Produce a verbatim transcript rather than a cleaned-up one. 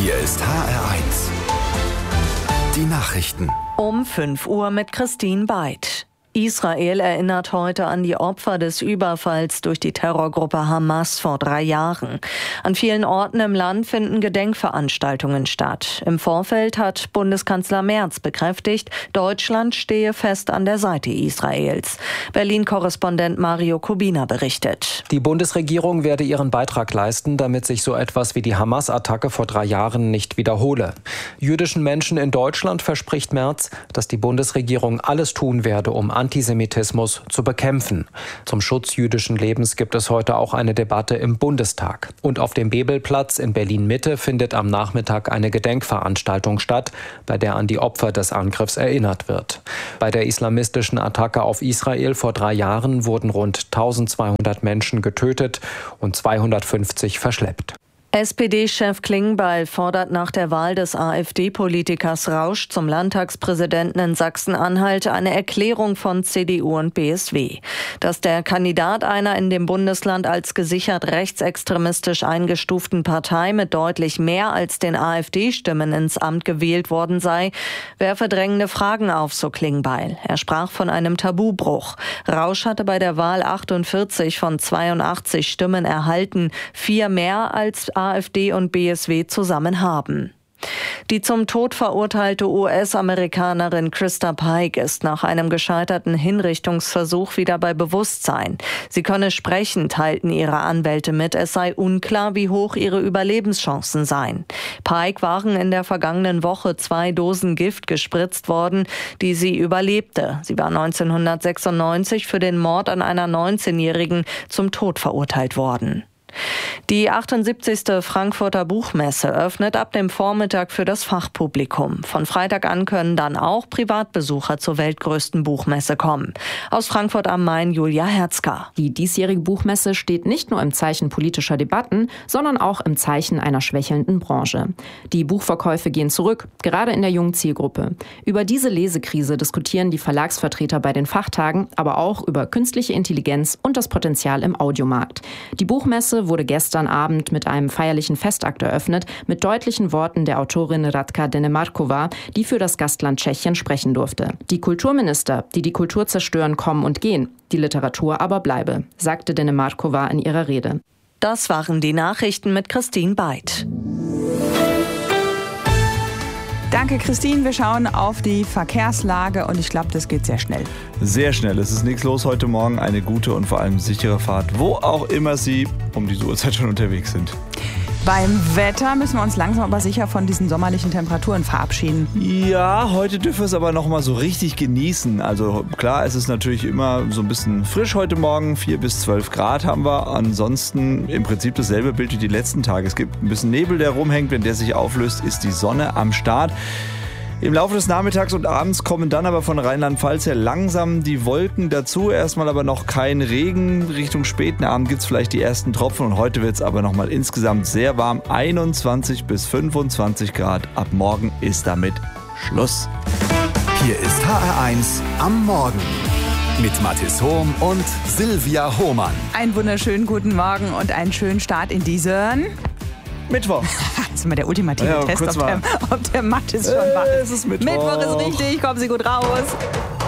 Hier ist H R eins. Die Nachrichten. Um fünf Uhr mit Christine Beid. Israel erinnert heute an die Opfer des Überfalls durch die Terrorgruppe Hamas vor drei Jahren. An vielen Orten im Land finden Gedenkveranstaltungen statt. Im Vorfeld hat Bundeskanzler Merz bekräftigt, Deutschland stehe fest an der Seite Israels. Berlin-Korrespondent Mario Kubina berichtet. Die Bundesregierung werde ihren Beitrag leisten, damit sich so etwas wie die Hamas-Attacke vor drei Jahren nicht wiederhole. Jüdischen Menschen in Deutschland verspricht Merz, dass die Bundesregierung alles tun werde, um Antisemitismus zu bekämpfen. Zum Schutz jüdischen Lebens gibt es heute auch eine Debatte im Bundestag. Und auf dem Bebelplatz in Berlin-Mitte findet am Nachmittag eine Gedenkveranstaltung statt, bei der an die Opfer des Angriffs erinnert wird. Bei der islamistischen Attacke auf Israel vor drei Jahren wurden rund eintausendzweihundert Menschen getötet und zweihundertfünfzig verschleppt. S P D-Chef Klingbeil fordert nach der Wahl des AfD-Politikers Rausch zum Landtagspräsidenten in Sachsen-Anhalt eine Erklärung von C D U und B S W. Dass der Kandidat einer in dem Bundesland als gesichert rechtsextremistisch eingestuften Partei mit deutlich mehr als den AfD-Stimmen ins Amt gewählt worden sei, werfe drängende Fragen auf, so Klingbeil. Er sprach von einem Tabubruch. Rausch hatte bei der Wahl achtundvierzig von zweiundachtzig Stimmen erhalten, vier mehr als AfD und B S W zusammen haben. Die zum Tod verurteilte U S-Amerikanerin Krista Pike ist nach einem gescheiterten Hinrichtungsversuch wieder bei Bewusstsein. Sie könne sprechen, teilten ihre Anwälte mit. Es sei unklar, wie hoch ihre Überlebenschancen seien. Pike waren in der vergangenen Woche zwei Dosen Gift gespritzt worden, die sie überlebte. Sie war neunzehnhundertsechsundneunzig für den Mord an einer neunzehnjährigen zum Tod verurteilt worden. Die achtundsiebzigste Frankfurter Buchmesse öffnet ab dem Vormittag für das Fachpublikum. Von Freitag an können dann auch Privatbesucher zur weltgrößten Buchmesse kommen. Aus Frankfurt am Main Julia Herzka. Die diesjährige Buchmesse steht nicht nur im Zeichen politischer Debatten, sondern auch im Zeichen einer schwächelnden Branche. Die Buchverkäufe gehen zurück, gerade in der jungen Zielgruppe. Über diese Lesekrise diskutieren die Verlagsvertreter bei den Fachtagen, aber auch über künstliche Intelligenz und das Potenzial im Audiomarkt. Die Buchmesse wurde gestern Abend mit einem feierlichen Festakt eröffnet, mit deutlichen Worten der Autorin Radka Denemarkova, die für das Gastland Tschechien sprechen durfte. Die Kulturminister, die die Kultur zerstören, kommen und gehen, die Literatur aber bleibe, sagte Denemarkova in ihrer Rede. Das waren die Nachrichten mit Christine Beid. Danke, Christine. Wir schauen auf die Verkehrslage und ich glaube, das geht sehr schnell. Sehr schnell. Es ist nichts los heute Morgen. Eine gute und vor allem sichere Fahrt, wo auch immer Sie um diese Uhrzeit schon unterwegs sind. Beim Wetter müssen wir uns langsam aber sicher von diesen sommerlichen Temperaturen verabschieden. Ja, heute dürfen wir es aber noch mal so richtig genießen. Also klar, es ist natürlich immer so ein bisschen frisch heute Morgen. vier bis zwölf Grad haben wir. Ansonsten im Prinzip dasselbe Bild wie die letzten Tage. Es gibt ein bisschen Nebel, der rumhängt. Wenn der sich auflöst, ist die Sonne am Start. Im Laufe des Nachmittags und Abends kommen dann aber von Rheinland-Pfalz her langsam die Wolken dazu. Erstmal aber noch kein Regen. Richtung späten Abend gibt es vielleicht die ersten Tropfen. Und heute wird es aber nochmal insgesamt sehr warm. einundzwanzig bis fünfundzwanzig Grad. Ab morgen ist damit Schluss. Hier ist H R eins am Morgen. Mit Mathis Hohm und Silvia Hohmann. Einen wunderschönen guten Morgen und einen schönen Start in diesen... Mittwoch. Das ist immer der ultimative ja, Test, ob der, ob der Mathis schon äh, wach ist. Es ist Mittwoch. Mittwoch ist richtig, kommen Sie gut raus.